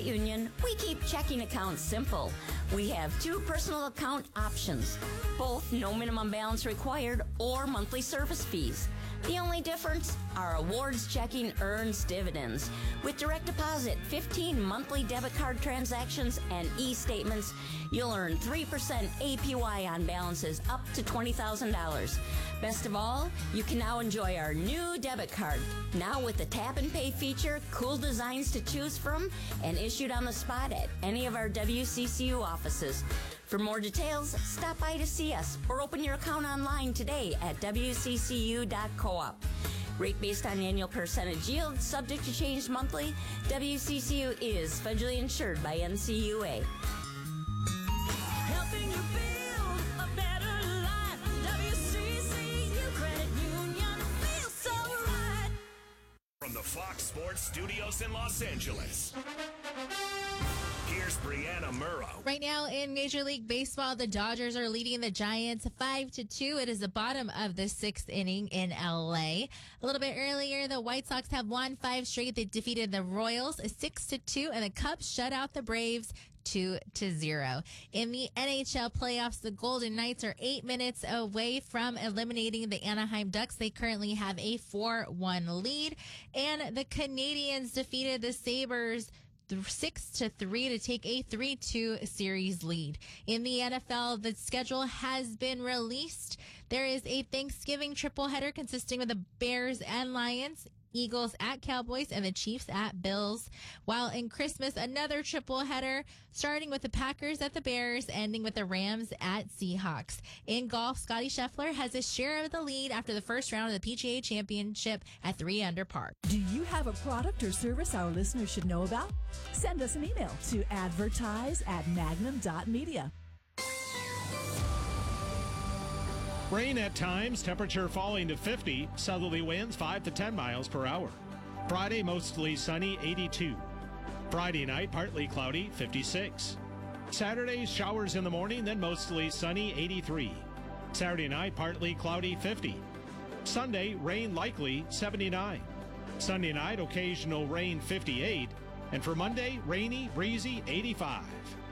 Union, we keep checking accounts simple. We have 2 personal account options, both no minimum balance required or monthly service fees. The only difference? Our awards checking earns dividends. With direct deposit, 15 monthly debit card transactions, and e-statements, you'll earn 3% APY on balances up to $20,000. Best of all, you can now enjoy our new debit card. Now with the tap and pay feature, cool designs to choose from, and issued on the spot at any of our WCCU offices. For more details, stop by to see us or open your account online today at wccu.coop. Rate based on annual percentage yield, subject to change monthly. WCCU is federally insured by NCUA. Helping you build a better life. WCCU Credit Union feels so right. From the Fox Sports Studios in Los Angeles, here's Brianna Murrow. Right now in Major League Baseball, the Dodgers are leading the Giants 5-2. It is the bottom of the 6th inning in LA. A little bit earlier, the White Sox have won 5 straight. They defeated the Royals 6-2, and the Cubs shut out the Braves 2-0. In the NHL playoffs, the Golden Knights are 8 minutes away from eliminating the Anaheim Ducks. They currently have a 4-1 lead, and the Canadiens defeated the Sabres 6-3 to take a 3-2 series lead. In the NFL, the schedule has been released. There is a Thanksgiving triple header consisting of the Bears and Lions, Eagles at Cowboys, and the Chiefs at Bills. While in Christmas, another triple header starting with the Packers at the Bears, ending with the Rams at Seahawks. In golf, Scottie Scheffler has his share of the lead after the first round of the PGA Championship at 3 under par. Do you have a product or service our listeners should know about? Send us an email to advertise@magnum.media. Rain at times, temperature falling to 50, southerly winds 5 to 10 miles per hour. Friday, mostly sunny, 82. Friday night, partly cloudy, 56. Saturday, showers in the morning, then mostly sunny, 83. Saturday night, partly cloudy, 50. Sunday, rain likely, 79. Sunday night, occasional rain, 58. And for Monday, rainy, breezy, 85.